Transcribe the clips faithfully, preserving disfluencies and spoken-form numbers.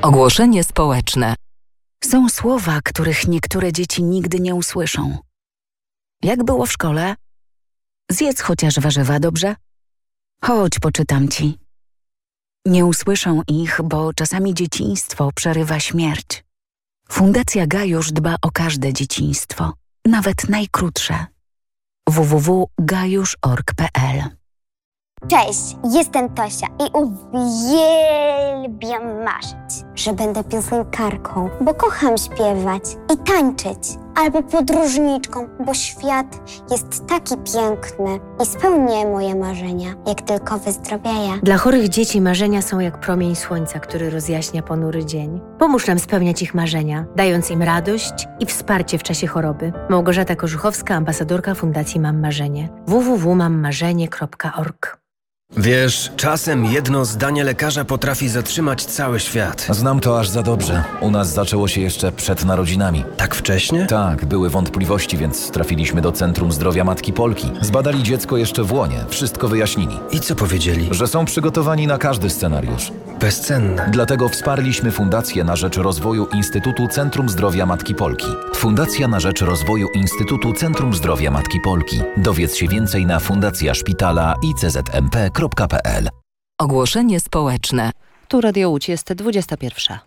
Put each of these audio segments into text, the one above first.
Ogłoszenie społeczne. Są słowa, których niektóre dzieci nigdy nie usłyszą. Jak było w szkole? Zjedz chociaż warzywa, dobrze? Chodź, poczytam ci. Nie usłyszą ich, bo czasami dzieciństwo przerywa śmierć. Fundacja Gajusz dba o każde dzieciństwo, nawet najkrótsze. w w w kropka gajusz kropka org kropka p l. Cześć, jestem Tosia i uwielbiam marzyć, że będę piosenkarką, bo kocham śpiewać i tańczyć, albo podróżniczką, bo świat jest taki piękny i spełnię moje marzenia, jak tylko wyzdrowieję. Dla chorych dzieci marzenia są jak promień słońca, który rozjaśnia ponury dzień. Pomóż nam spełniać ich marzenia, dając im radość i wsparcie w czasie choroby. Małgorzata Korzuchowska, ambasadorka Fundacji Mam Marzenie. w w w kropka mam marzenie kropka org. Wiesz, czasem jedno zdanie lekarza potrafi zatrzymać cały świat. Znam to aż za dobrze. U nas zaczęło się jeszcze przed narodzinami. Tak wcześnie? Tak, były wątpliwości, więc trafiliśmy do Centrum Zdrowia Matki Polki. Zbadali dziecko jeszcze w łonie, wszystko wyjaśnili. I co powiedzieli? Że są przygotowani na każdy scenariusz. Bezcenne. Dlatego wsparliśmy Fundację na rzecz rozwoju Instytutu Centrum Zdrowia Matki Polki. Fundacja na rzecz rozwoju Instytutu Centrum Zdrowia Matki Polki. Dowiedz się więcej na fundacja szpitala i c z m p kropka p l. Ogłoszenie społeczne. Tu Radio Łódź, jest dwudziesta pierwsza.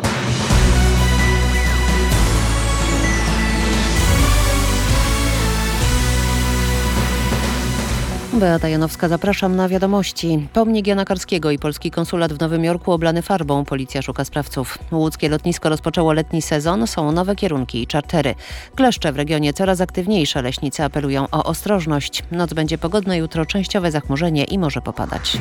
Beata Janowska, zapraszam na wiadomości. Pomnik Jana Karskiego i polski konsulat w Nowym Jorku oblany farbą. Policja szuka sprawców. Łódzkie lotnisko rozpoczęło letni sezon. Są nowe kierunki i czartery. Kleszcze w regionie coraz aktywniejsze. Leśnicy apelują o ostrożność. Noc będzie pogodna, jutro częściowe zachmurzenie i może popadać.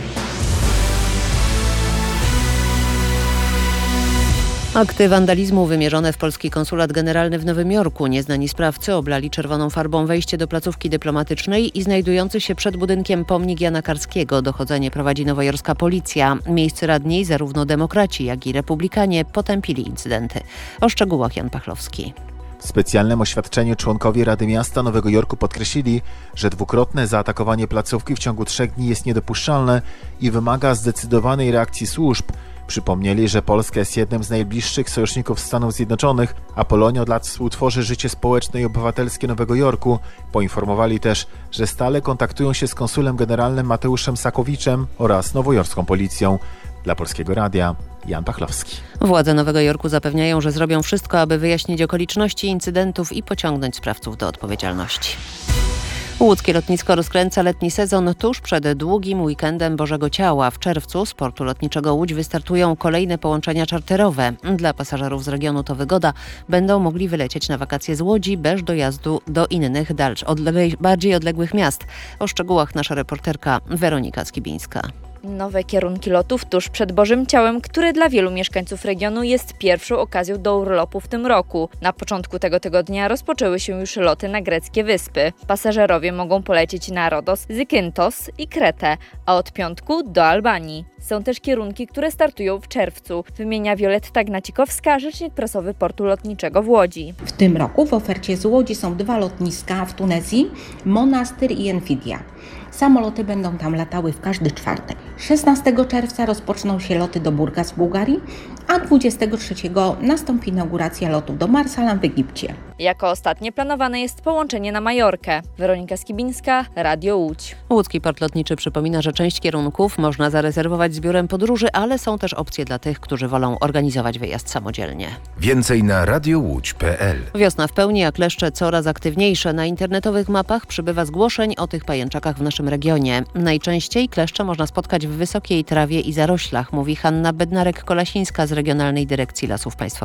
Akty wandalizmu wymierzone w polski konsulat generalny w Nowym Jorku. Nieznani sprawcy oblali czerwoną farbą wejście do placówki dyplomatycznej i znajdujący się przed budynkiem pomnik Jana Karskiego. Dochodzenie prowadzi nowojorska policja. Miejscy radni, zarówno demokraci, jak i republikanie, potępili incydenty. O szczegółach Jan Pachlowski. W specjalnym oświadczeniu członkowie Rady Miasta Nowego Jorku podkreślili, że dwukrotne zaatakowanie placówki w ciągu trzech dni jest niedopuszczalne i wymaga zdecydowanej reakcji służb. Przypomnieli, że Polska jest jednym z najbliższych sojuszników Stanów Zjednoczonych, a Polonia od lat współtworzy życie społeczne i obywatelskie Nowego Jorku. Poinformowali też, że stale kontaktują się z konsulem generalnym Mateuszem Sakowiczem oraz nowojorską policją. Dla Polskiego Radia Jan Pachlowski. Władze Nowego Jorku zapewniają, że zrobią wszystko, aby wyjaśnić okoliczności incydentów i pociągnąć sprawców do odpowiedzialności. Łódzkie lotnisko rozkręca letni sezon tuż przed długim weekendem Bożego Ciała. W czerwcu z portu lotniczego Łódź wystartują kolejne połączenia czarterowe. Dla pasażerów z regionu to wygoda. Będą mogli wylecieć na wakacje z Łodzi bez dojazdu do innych, dalsz, odle- bardziej odległych miast. O szczegółach nasza reporterka Weronika Skibińska. Nowe kierunki lotów tuż przed Bożym Ciałem, które dla wielu mieszkańców regionu jest pierwszą okazją do urlopu w tym roku. Na początku tego tygodnia rozpoczęły się już loty na greckie wyspy. Pasażerowie mogą polecieć na Rodos, Zykyntos i Kretę, a od piątku do Albanii. Są też kierunki, które startują w czerwcu, wymienia Wioletta Gnacikowska, rzecznik prasowy portu lotniczego w Łodzi. W tym roku w ofercie z Łodzi są dwa lotniska w Tunezji, Monastyr i Enfidia. Samoloty będą tam latały w każdy czwartek. szesnastego czerwca rozpoczną się loty do Burgas w Bułgarii, a dwudziestego trzeciego nastąpi inauguracja lotów do Marsalam w Egipcie. Jako ostatnie planowane jest połączenie na Majorkę. Weronika Skibińska, Radio Łódź. Łódzki Port Lotniczy przypomina, że część kierunków można zarezerwować z biurem podróży, ale są też opcje dla tych, którzy wolą organizować wyjazd samodzielnie. Więcej na radiowódź kropka p l. Wiosna w pełni, a kleszcze coraz aktywniejsze. Na internetowych mapach przybywa zgłoszeń o tych pajęczakach w naszym regionie. Najczęściej kleszcze można spotkać w wysokiej trawie i zaroślach, mówi Hanna Bednarek-Kolasińska z Regionalnej Dyrekcji Lasów Państwowych.